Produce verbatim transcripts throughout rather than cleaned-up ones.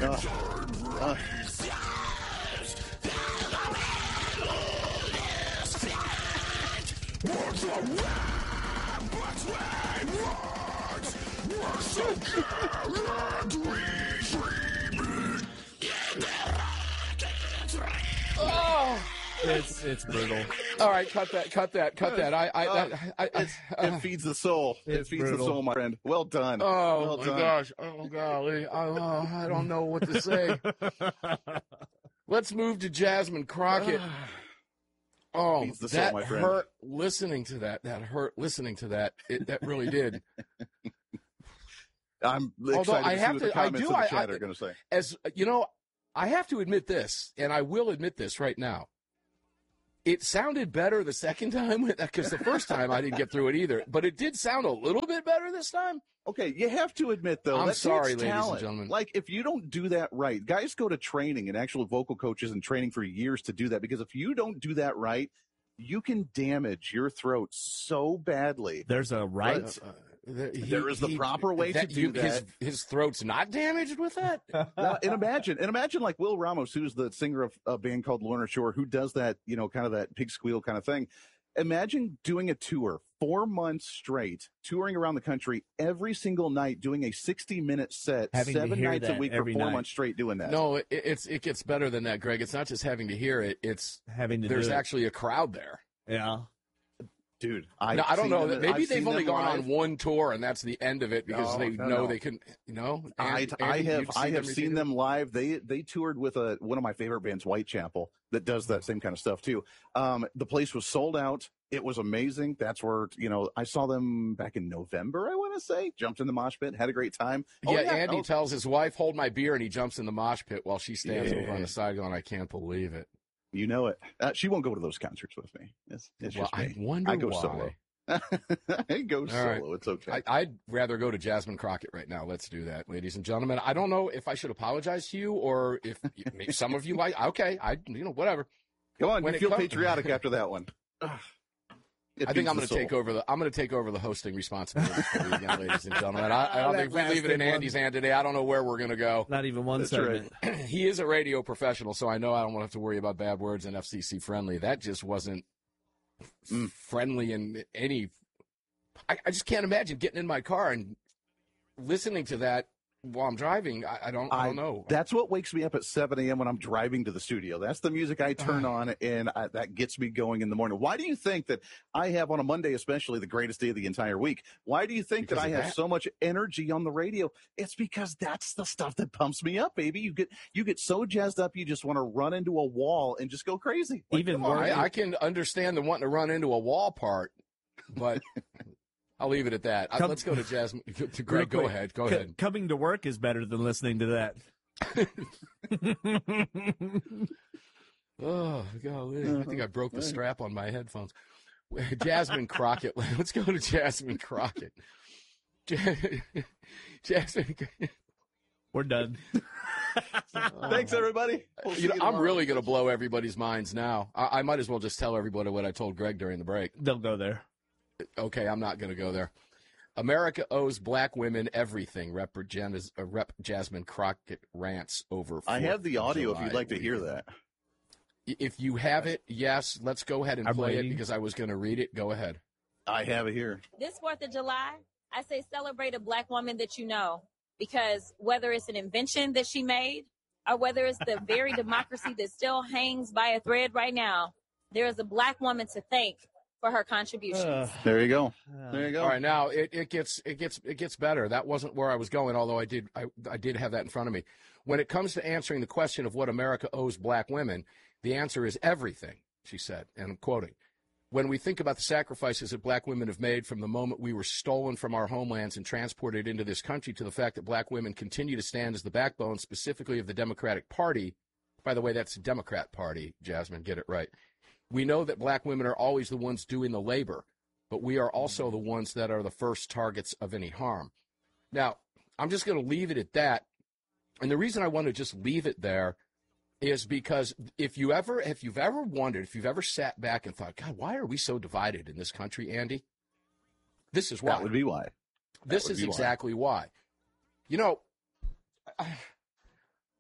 Uh, uh. Oh, it's it's brutal. All right, cut that, cut that, cut that. I, I, Uh, I, I, I it feeds the soul. It feeds brutal. the soul, my friend. Well done. Oh well my done. gosh! Oh golly! I, oh, I don't know what to say. Let's move to Jasmine Crockett. Oh, Feeds the soul, that my friend. hurt listening to that. That hurt listening to that. It, that really did. I'm excited Although I to have see what to, the I comments do, in the I, chat I, are going to say. As you know, I have to admit this, and I will admit this right now. It sounded better the second time because the first time I didn't get through it either. But it did sound a little bit better this time. Okay, you have to admit, though, I'm that sorry, takes ladies and talent. gentlemen. Like, if you don't do that right, guys go to training and actual vocal coaches and training for years to do that, because if you don't do that right, you can damage your throat so badly. There's a right. Uh, uh, the, he, there is the he, proper way that, to do you, that. His, his throat's not damaged with that? Now, and imagine, and imagine like Will Ramos, who's the singer of a band called Lorna Shore, who does that, you know, kind of that pig squeal kind of thing. Imagine doing a tour four months straight, touring around the country every single night, doing a sixty minute set, Having to seven hear nights a that week for every four night. months straight doing that. No, it, it's it gets better than that, Greg. It's not just having to hear it. It's Having to there's do it. actually a crowd there. Yeah. Dude, I No, I don't know. Maybe I've they've seen only them gone live. on one tour, and that's the end of it because No, they no, know no. they couldn't. You know, I, Andy- I Andy, have you've I have them seen repeatedly? them live. They they toured with a one of my favorite bands, Whitechapel, that does that same kind of stuff too. Um, the place was sold out. It was amazing. That's where you know I saw them back in November. I want to say jumped in the mosh pit, had a great time. Oh, yeah, yeah, Andy oh, tells his wife, "Hold my beer," and he jumps in the mosh pit while she stands Yeah. over on the side, going, "I can't believe it." you know it. Uh, she won't go to those concerts with me. It's, it's Well, just I me. wonder I go why. solo. I go solo. right. It's okay. I, I'd rather go to Jasmine Crockett right now. Let's do that, ladies and gentlemen. I don't know if I should apologize to you or if maybe some of you might. Okay, I you know whatever. Come on, when you it feel come- patriotic after that one. It I think feeds I'm the going to soul. take over the. I'm going to take over the hosting responsibilities for you again, ladies and gentlemen. I, I don't That think if we leave it in last big Andy's hand today. I don't know where we're going to go. Not even one That's segment. He is a radio professional, so I know I don't want to have to worry about bad words and F C C friendly. That just wasn't Mm. friendly in any. I, I just can't imagine getting in my car and listening to that while I'm driving. I, I don't. I, don't know. That's what wakes me up at seven a.m. when I'm driving to the studio. That's the music I turn on, and I, that gets me going in the morning. Why do you think that I have, on a Monday especially, the greatest day of the entire week? Why do you think Because that I of have that? so much energy on the radio? It's because that's the stuff that pumps me up, baby. You get you get so jazzed up, you just want to run into a wall and just go crazy. Like, Even come on, worse- man. I, I can understand the wanting to run into a wall part, but I'll leave it at that. I, Come- let's go to Jasmine. To Real Greg, go quick, ahead. Go co- ahead. Coming to work is better than listening to that. Oh, golly. I think I broke the strap on my headphones. Jasmine Crockett. Let's go to Jasmine Crockett. Ja- Jasmine. We're done. Thanks, everybody. We'll see You know, you I'm tomorrow. really going to blow everybody's minds now. I, I might as well just tell everybody what I told Greg during the break. They'll go there. Okay, I'm not going to go there. America owes black women everything. Rep, Jan, uh, Rep Jasmine Crockett rants over. I have the fourth of audio if July you'd like to hear weekend. that. If you have it, yes, let's go ahead and I'm play waiting. it because I was going to read it. Go ahead. I have it here. This fourth of July, I say celebrate a black woman that you know, because whether it's an invention that she made or whether it's the very democracy that still hangs by a thread right now, there is a black woman to thank for her contributions. Uh, There you go. There you go. All right, now it, it gets it gets it gets better. That wasn't where I was going, although I did I, I did have that in front of me. When it comes to answering the question of what America owes black women, the answer is everything, she said, and I'm quoting. When we think about the sacrifices that black women have made from the moment we were stolen from our homelands and transported into this country to the fact that black women continue to stand as the backbone specifically of the Democratic Party. By the way, that's the Democrat Party, Jasmine, get it right. We know that black women are always the ones doing the labor, but we are also the ones that are the first targets of any harm. Now, I'm just going to leave it at that. And the reason I want to just leave it there is because if you ever, if you've ever wondered, if you've ever sat back and thought, God, why are we so divided in this country, Andy? This is why. That would be why. This would is be why. exactly why. You know, I,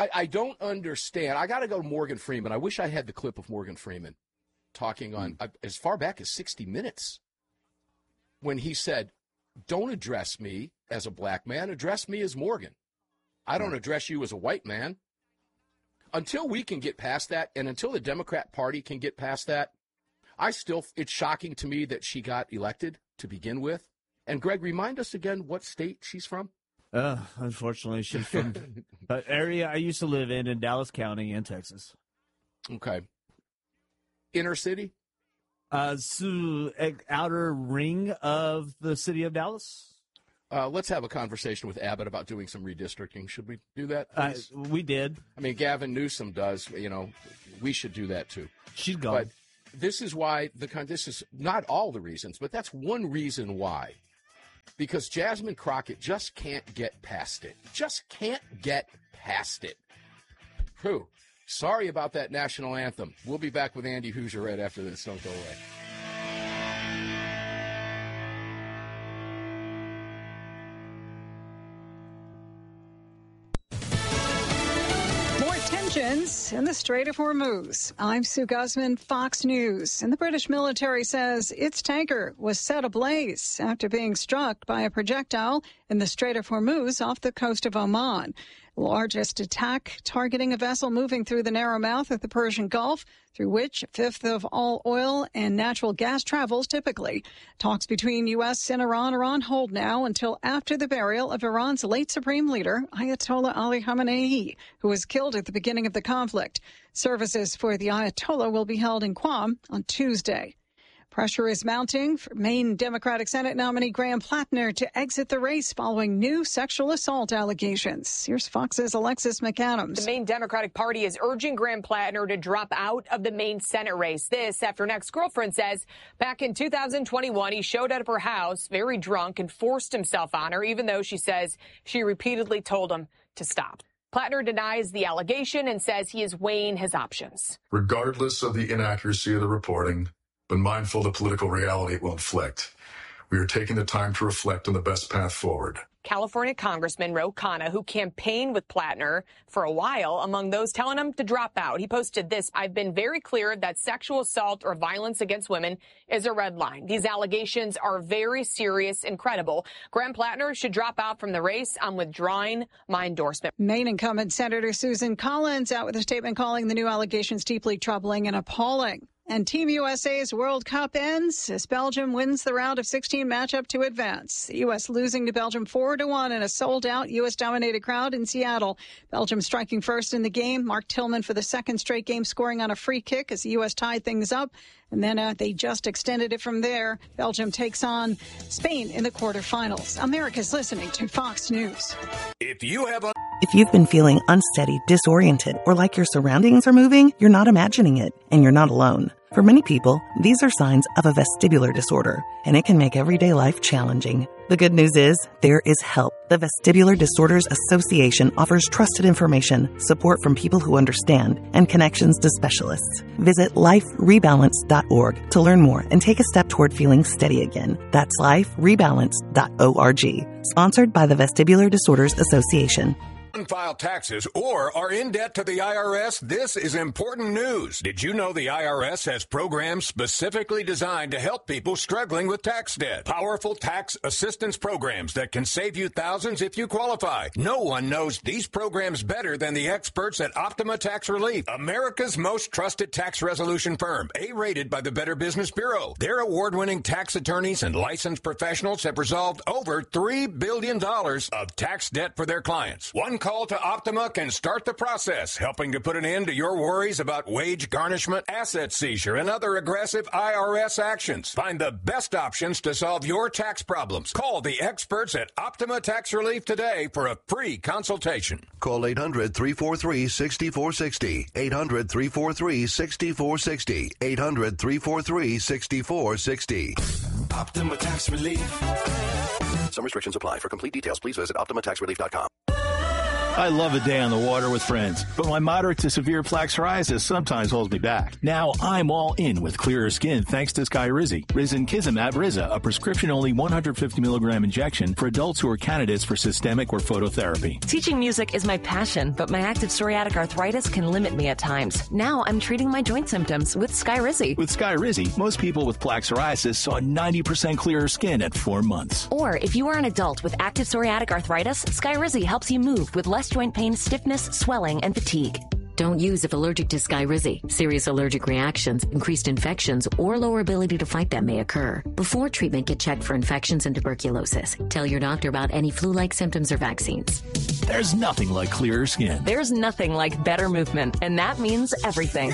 I, I don't understand. I got to go to Morgan Freeman. I wish I had the clip of Morgan Freeman talking on uh, as far back as sixty minutes when he said, don't address me as a black man, address me as Morgan. I don't address you as a white man. Until we can get past that, and until the Democrat Party can get past that, I still, it's shocking to me that she got elected to begin with. And Greg, remind us again what state she's from. Uh, unfortunately, she's from the area I used to live in, in Dallas County in Texas. Okay. Inner city? Uh, so, uh, outer ring of the city of Dallas. Uh, let's have a conversation with Abbott about doing some redistricting. Should we do that, Uh, please? we did. I mean, Gavin Newsom does. You know, we should do that too. She's gone. But this is why the con- this is not all the reasons, but that's one reason why. Because Jasmine Crockett just can't get past it. Just can't get past it. Whew. Sorry about that national anthem. We'll be back with Andy Hoosier right after this. Don't go away. Tensions in the Strait of Hormuz. I'm Sue Guzman, Fox News. And the British military says its tanker was set ablaze after being struck by a projectile in the Strait of Hormuz off the coast of Oman. The largest attack targeting a vessel moving through the narrow mouth of the Persian Gulf, through which a fifth of all oil and natural gas travels typically. Talks between U S and Iran are on hold now until after the burial of Iran's late supreme leader, Ayatollah Ali Khamenei, who was killed at the beginning of the conflict. Services for the Ayatollah will be held in Qom on Tuesday. Pressure is mounting for Maine Democratic Senate nominee Graham Plattner to exit the race following new sexual assault allegations. Here's Fox's Alexis McAdams. The Maine Democratic Party is urging Graham Plattner to drop out of the Maine Senate race. This after an ex-girlfriend says back in two thousand twenty-one, he showed up at her house very drunk and forced himself on her, even though she says she repeatedly told him to stop. Plattner denies the allegation and says he is weighing his options. Regardless of the inaccuracy of the reporting, but mindful of the political reality it will inflict, we are taking the time to reflect on the best path forward. California Congressman Ro Khanna, who campaigned with Plattner for a while, among those telling him to drop out. He posted this: I've been very clear that sexual assault or violence against women is a red line. These allegations are very serious and credible. Graham Plattner should drop out from the race. I'm withdrawing my endorsement. Maine incumbent Senator Susan Collins out with a statement calling the new allegations deeply troubling and appalling. And Team U S A's World Cup ends as Belgium wins the round of sixteen matchup to advance. The U S losing to Belgium four to one in a sold-out U S-dominated crowd in Seattle. Belgium striking first in the game. Mark Tillman for the second straight game scoring on a free kick as the U S tied things up. And then uh, they just extended it from there. Belgium takes on Spain in the quarterfinals. America's listening to Fox News. If you have a If you've been feeling unsteady, disoriented, or like your surroundings are moving, you're not imagining it, and you're not alone. For many people, these are signs of a vestibular disorder, and it can make everyday life challenging. The good news is, there is help. The Vestibular Disorders Association offers trusted information, support from people who understand, and connections to specialists. Visit life rebalance dot org to learn more and take a step toward feeling steady again. That's life rebalance dot org. Sponsored by the Vestibular Disorders Association. File taxes or are in debt to the I R S, this is important news. Did you know the I R S has programs specifically designed to help people struggling with tax debt? Powerful tax assistance programs that can save you thousands if you qualify. No one knows these programs better than the experts at Optima Tax Relief, America's most trusted tax resolution firm, A-rated by the Better Business Bureau. Their award-winning tax attorneys and licensed professionals have resolved over three billion dollars of tax debt for their clients. One call to Optima can start the process, helping to put an end to your worries about wage garnishment, asset seizure, and other aggressive I R S actions. Find the best options to solve your tax problems. Call the experts at Optima Tax Relief today for a free consultation. Call eight hundred, three four three, six four six zero. eight hundred, three four three, six four six zero. eight hundred, three four three, six four six zero. Optima Tax Relief. Some restrictions apply. For complete details, please visit optima tax relief dot com. I love a day on the water with friends, but my moderate to severe plaque psoriasis sometimes holds me back. Now I'm all in with clearer skin thanks to Skyrizi. Risankizumab Riza, a prescription-only one hundred fifty milligram injection for adults who are candidates for systemic or phototherapy. Teaching music is my passion, but my active psoriatic arthritis can limit me at times. Now I'm treating my joint symptoms with Skyrizi. With Skyrizi, most people with plaque psoriasis saw ninety percent clearer skin at four months. Or if you are an adult with active psoriatic arthritis, Skyrizi helps you move with less joint pain, stiffness, swelling, and fatigue. Don't use if allergic to Skyrizi. Serious allergic reactions, increased infections, or lower ability to fight them may occur. Before treatment, get checked for infections and tuberculosis. Tell your doctor about any flu-like symptoms or vaccines. There's nothing like clearer skin. There's nothing like better movement, and that means everything.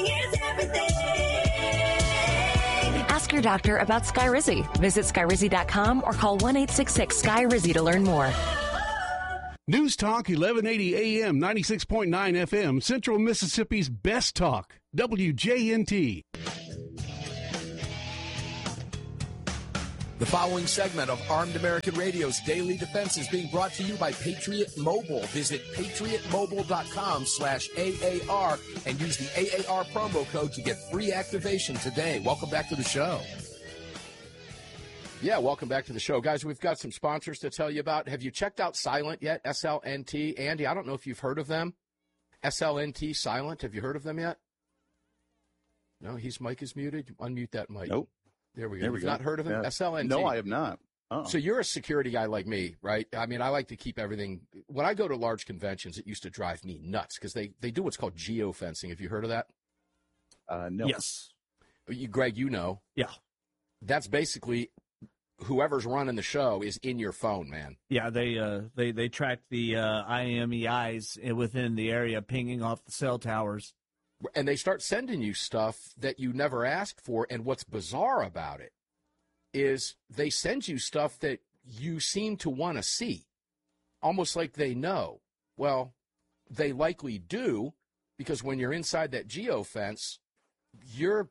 Ask your doctor about Skyrizi. Visit Skyrizi dot com or call one eight six six Sky Rizzi to learn more. News Talk eleven eighty A M, ninety-six point nine F M, Central Mississippi's best talk, W J N T. The following segment of Armed American Radio's Daily Defense is being brought to you by Patriot Mobile. Visit patriot mobile dot com slash A A R and use the A A R promo code to get free activation today. Welcome back to the show. Yeah, welcome back to the show. Guys, we've got some sponsors to tell you about. Have you checked out Silent yet? S L N T. Andy, I don't know if you've heard of them. S L N T Silent. Have you heard of them yet? No, his mic is muted. Unmute that mic. Nope. There we go. There we You've go. not heard of them? Yeah. S L N T. No, I have not. Uh-uh. So you're a security guy like me, right? I mean, I like to keep everything. When I go to large conventions, it used to drive me nuts because they, they do what's called geofencing. Have you heard of that? Uh, no. Yes. You, Greg, you know. Yeah. That's basically whoever's running the show is in your phone, man. Yeah, they uh, they they track the uh, I M E Is within the area, pinging off the cell towers. And they start sending you stuff that you never asked for. And what's bizarre about it is they send you stuff that you seem to want to see, almost like they know. Well, they likely do, because when you're inside that geofence, you're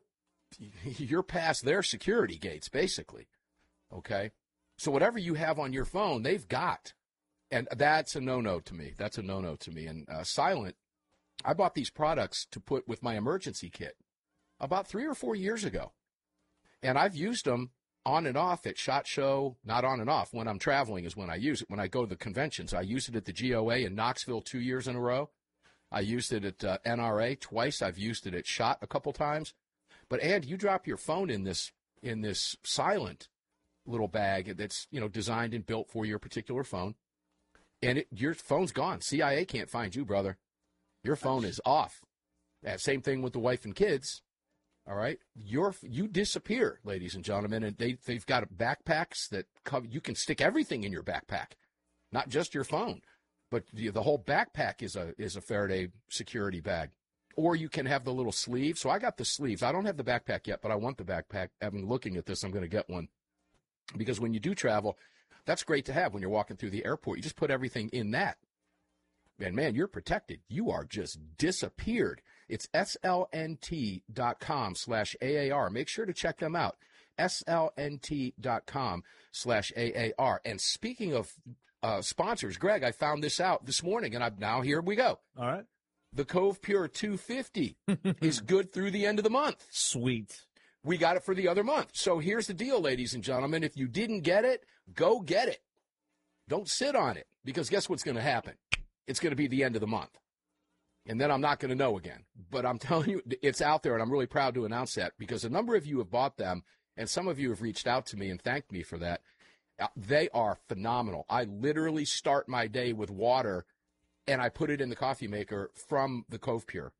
you're past their security gates, basically. Okay? So whatever you have on your phone, they've got. And that's a no-no to me. That's a no-no to me. And uh, Silent, I bought these products to put with my emergency kit about three or four years ago. And I've used them on and off at SHOT Show, not on and off. When I'm traveling is when I use it. When I go to the conventions, I used it at the G O A in Knoxville two years in a row. I used it at uh, N R A twice. I've used it at SHOT a couple times. But, and you drop your phone in this in this Silent little bag that's, you know, designed and built for your particular phone, and it, your phone's gone. C I A can't find you, brother. Your phone is off. That same thing with the wife and kids. All right, Your you disappear, ladies and gentlemen, and they they've got backpacks that cover. You can stick everything in your backpack, not just your phone, but the, the whole backpack is a is a Faraday security bag. Or you can have the little sleeve. So I got the sleeves. I don't have the backpack yet, but I want the backpack. Having looking at this, I'm going to get one. Because when you do travel, that's great to have when you're walking through the airport. You just put everything in that. And, man, you're protected. You are just disappeared. It's S L N T dot com slash A A R. Make sure to check them out. S L N T dot com slash A A R. And speaking of uh, sponsors, Greg, I found this out this morning, and I'm, now here we go. All right. The Cove Pure two fifty is good through the end of the month. Sweet. We got it for the other month. So here's the deal, ladies and gentlemen. If you didn't get it, go get it. Don't sit on it, because guess what's going to happen? It's going to be the end of the month. And then I'm not going to know again. But I'm telling you, it's out there, and I'm really proud to announce that, because a number of you have bought them, and some of you have reached out to me and thanked me for that. They are phenomenal. I literally start my day with water, and I put it in the coffee maker from the Cove Pure,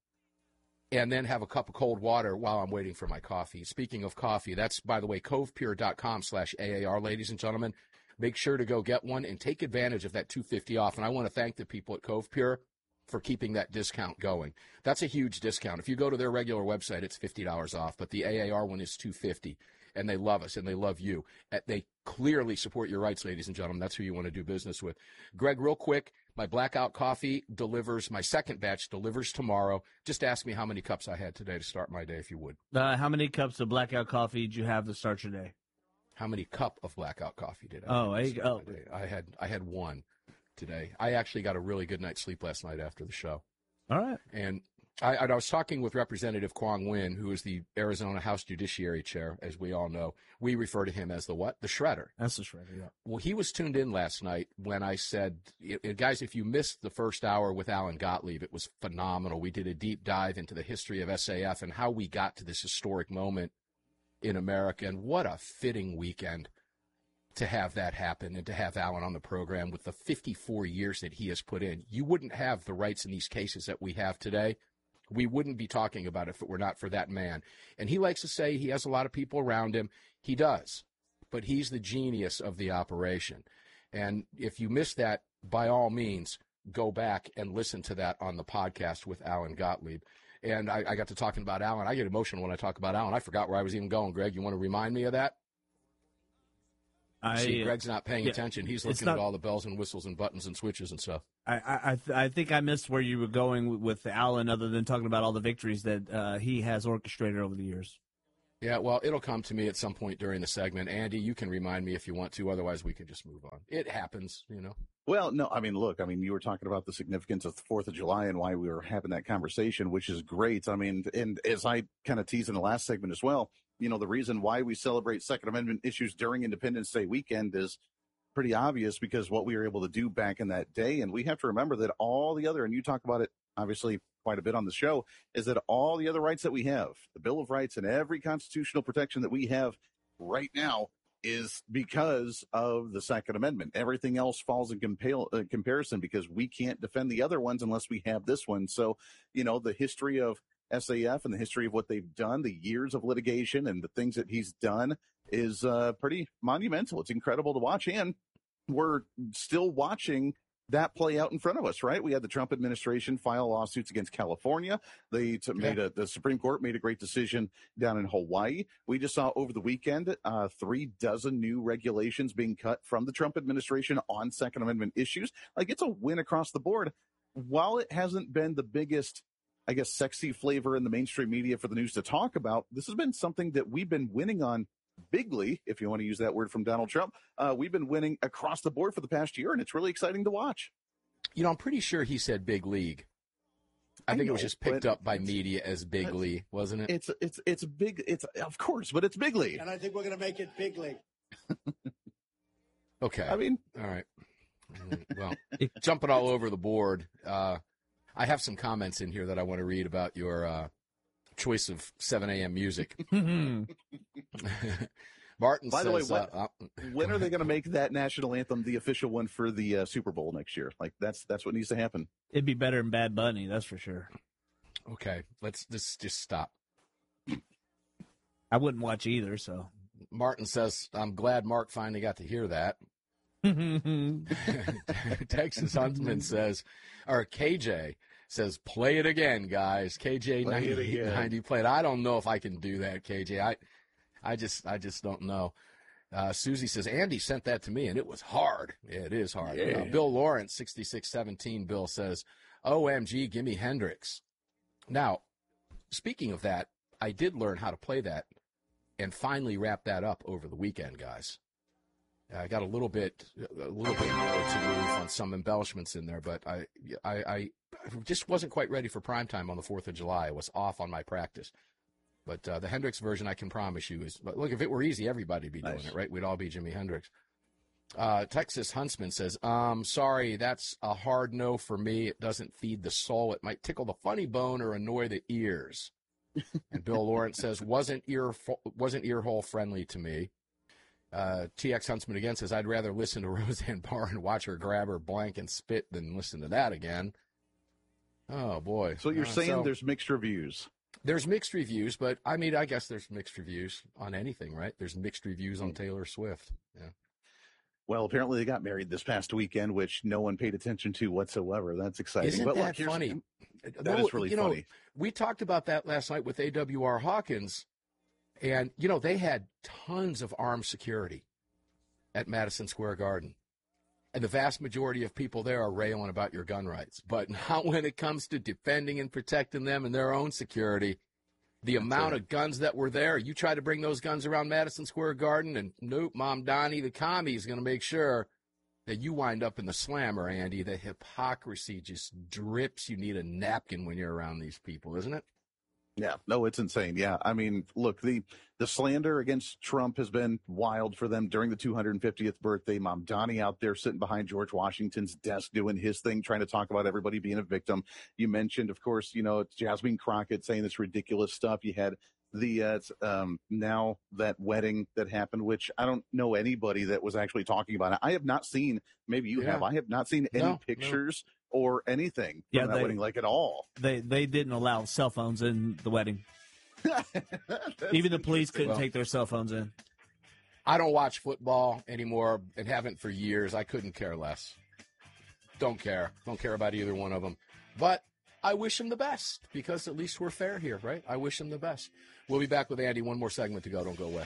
and then have a cup of cold water while I'm waiting for my coffee. Speaking of coffee, that's, by the way, cove pure dot com slash A A R, ladies and gentlemen. Make sure to go get one and take advantage of that two hundred fifty dollars off. And I want to thank the people at Cove Pure for keeping that discount going. That's a huge discount. If you go to their regular website, it's fifty dollars off, but the A A R one is two hundred fifty dollars. And they love us, and they love you. They clearly support your rights, ladies and gentlemen. That's who you want to do business with. Greg, real quick, my Blackout Coffee delivers, my second batch delivers tomorrow. Just ask me how many cups I had today to start my day, if you would. Uh, how many cups of Blackout Coffee did you have to start your day? How many cup of Blackout Coffee did I Oh, have? I, oh. I had I had one. today. I actually got a really good night's sleep last night after the show. All right. And I, I was talking with Representative Kwong Win, who is the Arizona House Judiciary Chair, as we all know. We refer to him as the what? The Shredder. That's the Shredder, yeah. Well, he was tuned in last night when I said, guys, if you missed the first hour with Alan Gottlieb, it was phenomenal. We did a deep dive into the history of S A F and how we got to this historic moment in America. And what a fitting weekend to have that happen and to have Alan on the program with the fifty-four years that he has put in. You wouldn't have the rights in these cases that we have today. We wouldn't be talking about it if it were not for that man. And he likes to say he has a lot of people around him. He does. But he's the genius of the operation. And if you missed that, by all means, go back and listen to that on the podcast with Alan Gottlieb. And I, I got to talking about Alan. I get emotional when I talk about Alan. I forgot where I was even going, Greg. You want to remind me of that? I, See, Greg's not paying yeah, attention. He's looking not, at all the bells and whistles and buttons and switches and stuff. I I, th- I think I missed where you were going with Alan, other than talking about all the victories that uh, he has orchestrated over the years. Yeah, well, it'll come to me at some point during the segment. Andy, you can remind me if you want to. Otherwise, we can just move on. It happens, you know. Well, no, I mean, look, I mean, you were talking about the significance of the fourth of July and why we were having that conversation, which is great. I mean, and as I kind of teased in the last segment as well, you know, the reason why we celebrate Second Amendment issues during Independence Day weekend is pretty obvious because what we were able to do back in that day. And we have to remember that all the other, and you talk about it obviously quite a bit on the show, is that all the other rights that we have, the Bill of Rights and every constitutional protection that we have right now is because of the Second Amendment. Everything else falls in compal- uh, comparison because we can't defend the other ones unless we have this one. So, you know, the history of S A F and the history of what they've done, the years of litigation and the things that he's done is uh, pretty monumental. It's incredible to watch. And we're still watching that play out in front of us, right? We had the Trump administration file lawsuits against California. They t- made a, the Supreme Court made a great decision down in Hawaii. We just saw over the weekend uh, three dozen new regulations being cut from the Trump administration on Second Amendment issues. Like, it's a win across the board. While it hasn't been the biggest, I guess, sexy flavor in the mainstream media for the news to talk about, this has been something that we've been winning on bigly, if you want to use that word from Donald Trump. Uh, we've been winning across the board for the past year, and it's really exciting to watch. You know, I'm pretty sure he said big league. I, I think know, it was just picked up by media as big league, wasn't it? It's it's it's big. It's of course, but it's big league. And I think we're going to make it big league. Okay. I mean, all right. Well, jumping all over the board. Uh, I have some comments in here that I want to read about your uh, choice of seven a.m. music. Martin By says, the way, when, uh, uh, when are they going to make that national anthem the official one for the uh, Super Bowl next year? Like, that's that's what needs to happen. It'd be better than Bad Bunny, that's for sure. Okay, let's just, just stop. I wouldn't watch either, so. Martin says, I'm glad Mark finally got to hear that. Texas Huntsman says, or K J says, play it again, guys. K J ninety, ninety played. I don't know if I can do that, K J. I, I just, I just don't know. Uh, Susie says, Andy sent that to me, and it was hard. Yeah, it is hard. Yeah. Uh, Bill Lawrence, sixty-six seventeen, Bill says, O M G, give me Hendrix. Now, speaking of that, I did learn how to play that and finally wrap that up over the weekend, guys. I got a little bit, a little bit more to move on some embellishments in there, but I, I, I just wasn't quite ready for primetime on the fourth of July. I was off on my practice. But uh, the Hendrix version, I can promise you, is, look, if it were easy, everybody would be doing nice. it, right? We'd all be Jimi Hendrix. Uh, Texas Huntsman says, um, sorry, that's a hard no for me. It doesn't feed the soul. It might tickle the funny bone or annoy the ears. And Bill Lawrence says, wasn't ear wasn't earhole friendly to me. Uh, T X Huntsman again says, I'd rather listen to Roseanne Barr and watch her grab her blank and spit than listen to that again. Oh, boy. So you're uh, saying so, there's mixed reviews? There's mixed reviews, but, I mean, I guess there's mixed reviews on anything, right? There's mixed reviews on Taylor Swift. Yeah. Well, apparently they got married this past weekend, which no one paid attention to whatsoever. That's exciting. Isn't but that look, funny? That no, is really you funny. Know, we talked about that last night with A W R Hawkins, and, you know, they had tons of armed security at Madison Square Garden. And the vast majority of people there are railing about your gun rights. But not when it comes to defending and protecting them and their own security. The That's amount right. of guns that were there, you try to bring those guns around Madison Square Garden, and nope, Mom Donnie, the commie, is going to make sure that you wind up in the slammer, Andy. The hypocrisy just drips. You need a napkin when you're around these people, isn't it? Yeah, no, it's insane. Yeah, I mean, look, the the slander against Trump has been wild for them during the two hundred fiftieth birthday. Mamdani out there sitting behind George Washington's desk doing his thing, trying to talk about everybody being a victim. You mentioned, of course, you know, Jasmine Crockett saying this ridiculous stuff. You had the uh, um, now that wedding that happened, which I don't know anybody that was actually talking about it. I have not seen, maybe you Yeah. have, I have not seen any No, pictures or anything from Yeah, that they- wedding, like at all. They they didn't allow cell phones in the wedding. Even the police couldn't Well, take their cell phones in. I don't watch football anymore and haven't for years. I couldn't care less. Don't care. Don't care about either one of them. But I wish him the best because at least we're fair here, right? I wish him the best. We'll be back with Andy. One more segment to go. Don't go away.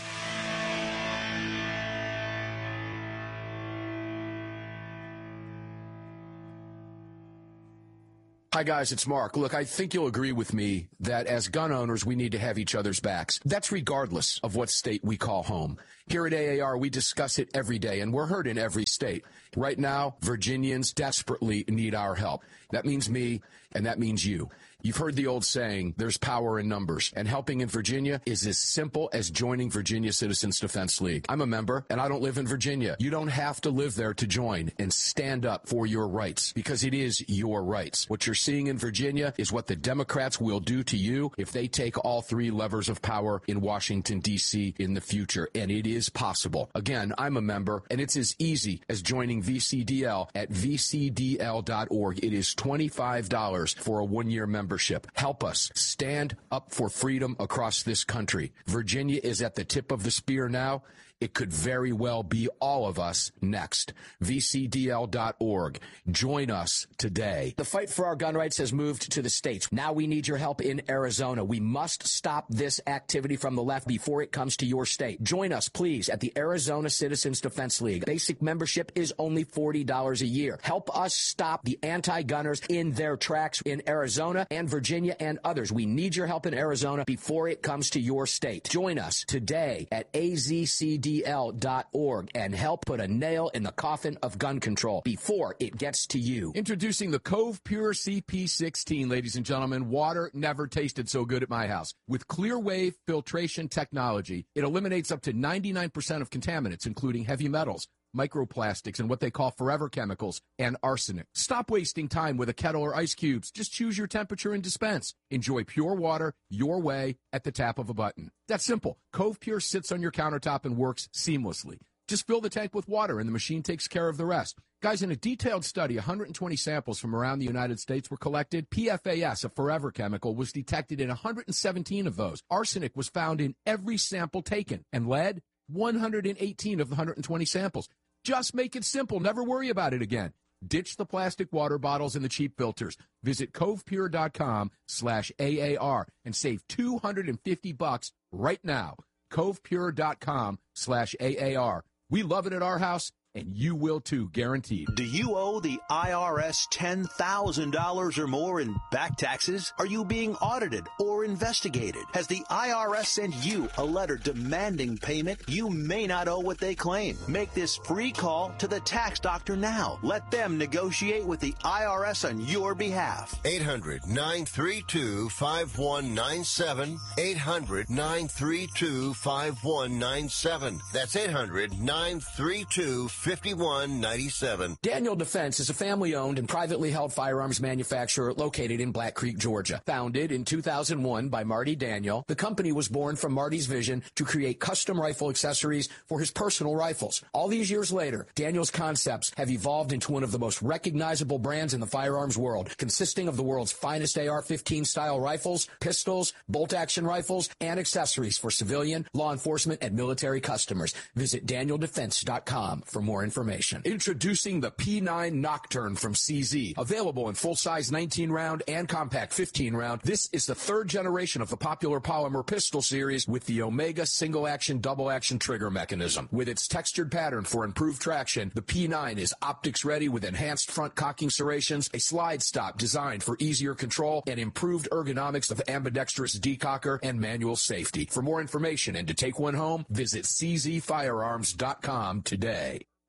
Hi, guys, it's Mark. Look, I think you'll agree with me that as gun owners, we need to have each other's backs. That's regardless of what state we call home. Here at A A R, we discuss it every day, and we're heard in every state. Right now, Virginians desperately need our help. That means me, and that means you. You've heard the old saying, there's power in numbers, and helping in Virginia is as simple as joining Virginia Citizens Defense League. I'm a member, and I don't live in Virginia. You don't have to live there to join and stand up for your rights, because it is your rights. What you're seeing in Virginia is what the Democrats will do to you if they take all three levers of power in Washington, D C in the future, and it is possible. Again, I'm a member, and it's as easy as joining V C D L at v c d l dot org. It is twenty-five dollars for a one-year membership. Help us stand up for freedom across this country. Virginia is at the tip of the spear now. It could very well be all of us next. v c d l dot org. Join us today. The fight for our gun rights has moved to the states. Now we need your help in Arizona. We must stop this activity from the left before it comes to your state. Join us, please, at the Arizona Citizens Defense League. Basic membership is only forty dollars a year. Help us stop the anti-gunners in their tracks in Arizona and Virginia and others. We need your help in Arizona before it comes to your state. Join us today at a z c d l dot org and help put a nail in the coffin of gun control before it gets to you. Introducing the Cove Pure C P sixteen, ladies and gentlemen. Water never tasted so good at my house. With clear wave filtration technology, it eliminates up to ninety-nine percent of contaminants, including heavy metals, microplastics, and what they call forever chemicals, and arsenic. Stop wasting time with a kettle or ice cubes. Just choose your temperature and dispense. Enjoy pure water your way at the tap of a button. That's simple. Cove Pure sits on your countertop and works seamlessly. Just fill the tank with water, and the machine takes care of the rest. Guys, in a detailed study, one hundred twenty samples from around the United States were collected. P F A S, a forever chemical, was detected in one hundred seventeen of those. Arsenic was found in every sample taken, and lead, one hundred eighteen of the one hundred twenty samples. Just make it simple. Never worry about it again. Ditch the plastic water bottles and the cheap filters. Visit covepure.com slash AAR and save two hundred fifty bucks right now. covepure.com slash AAR. We love it at our house, and you will too, guaranteed. Do you owe the I R S ten thousand dollars or more in back taxes? Are you being audited or investigated? Has the I R S sent you a letter demanding payment? You may not owe what they claim. Make this free call to the tax doctor now. Let them negotiate with the I R S on your behalf. eight hundred nine three two five one nine seven. eight hundred nine three two five one nine seven. That's eight hundred nine three two fifty-one ninety-seven. Daniel Defense is a family-owned and privately held firearms manufacturer located in Black Creek, Georgia. Founded in two thousand one by Marty Daniel, the company was born from Marty's vision to create custom rifle accessories for his personal rifles. All these years later, Daniel's concepts have evolved into one of the most recognizable brands in the firearms world, consisting of the world's finest A R fifteen style rifles, pistols, bolt-action rifles, and accessories for civilian, law enforcement, and military customers. Visit daniel defense dot com for more information. Introducing the P nine Nocturne from C Z. Available in full-size nineteen round and compact fifteen round. This is the third generation of the popular polymer pistol series with the Omega single-action, double-action trigger mechanism. With its textured pattern for improved traction, the P nine is optics-ready with enhanced front cocking serrations, a slide stop designed for easier control, and improved ergonomics of ambidextrous decocker and manual safety. For more information and to take one home, visit c z firearms dot com today.